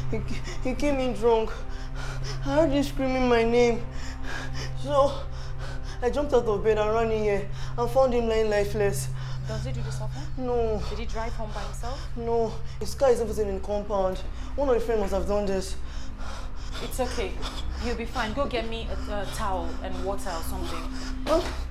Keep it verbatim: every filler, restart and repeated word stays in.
he, he came in drunk. I heard him screaming my name. So, I jumped out of bed and ran in here and found him lying lifeless. Does he do this often? No. Did he drive home by himself? No. His car is everything in the compound. One of the friends must have done this. It's okay. He'll be fine. Go get me a, a towel and water or something. Huh?